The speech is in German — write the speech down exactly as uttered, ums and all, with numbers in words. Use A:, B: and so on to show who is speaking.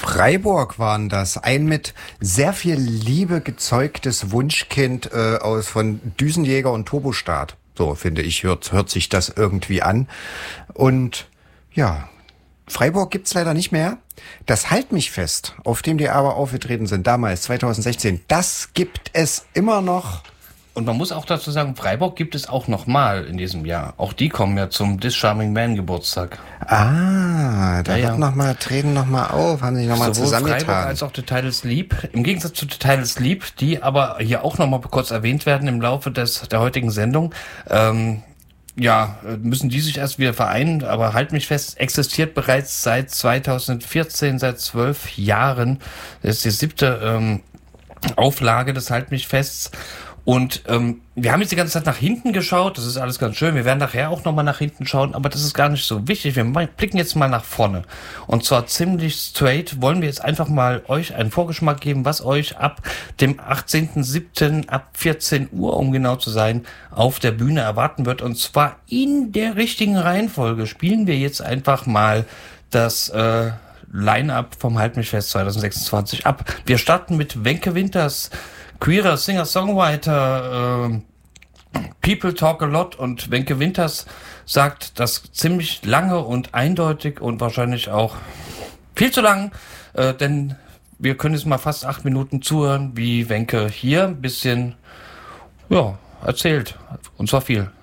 A: Freiburg waren das. Ein mit sehr viel Liebe gezeugtes Wunschkind äh, aus von Düsenjäger und Turbostart. So, finde ich, hört, hört sich das irgendwie an. Und ja, Freiburg gibt's leider nicht mehr. Das Halt mich fest, auf dem die aber aufgetreten sind, damals, zwanzig sechzehn, das gibt es immer noch.
B: Und man muss auch dazu sagen, Freiburg gibt es auch nochmal in diesem Jahr. Auch die kommen ja zum This Charming Man Geburtstag.
A: Ah, da
B: ja,
A: wird
B: ja.
A: noch mal, treten nochmal auf, haben sich nochmal zusammengetan.
B: Sowohl Freiburg als auch The Title Sleep. Im Gegensatz zu The Title Sleep, die aber hier auch nochmal kurz erwähnt werden im Laufe des der heutigen Sendung. Ähm, ja, müssen die sich erst wieder vereinen, aber halt mich fest, existiert bereits seit zweitausendvierzehn, seit zwölf Jahren. Das ist die siebte ähm, Auflage des Halt mich Fests. Und ähm, wir haben jetzt die ganze Zeit nach hinten geschaut, das ist alles ganz schön, wir werden nachher auch nochmal nach hinten schauen, aber das ist gar nicht so wichtig, wir blicken jetzt mal nach vorne. Und zwar ziemlich straight wollen wir jetzt einfach mal euch einen Vorgeschmack geben, was euch ab dem achtzehnten siebten ab vierzehn Uhr, um genau zu sein, auf der Bühne erwarten wird. Und zwar in der richtigen Reihenfolge spielen wir jetzt einfach mal das äh, Line-Up vom Halt mich fest zwanzig sechsundzwanzig ab. Wir starten mit Wenke Winters, queerer Singer-Songwriter, äh, People Talk a Lot, und Wenke Winters sagt das ziemlich lange und eindeutig und wahrscheinlich auch viel zu lang, äh, denn wir können jetzt mal fast acht Minuten zuhören, wie Wenke hier ein bisschen, ja, erzählt. Und zwar viel.